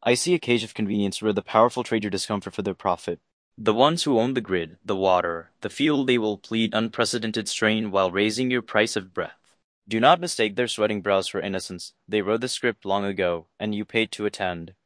I see a cage of convenience where the powerful trade your discomfort for their profit. The ones who own the grid, the water, the fuel, they will plead unprecedented strain while raising your price of breath. Do not mistake their sweating brows for innocence. They wrote the script long ago, and you paid to attend.